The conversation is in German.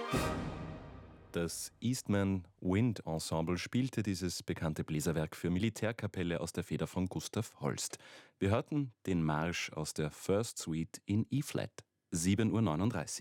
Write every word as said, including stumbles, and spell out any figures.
Das Eastman Wind Ensemble spielte dieses bekannte Bläserwerk für Militärkapelle aus der Feder von Gustav Holst. Wir hörten den Marsch aus der First Suite in E-Flat, sieben Uhr neununddreißig.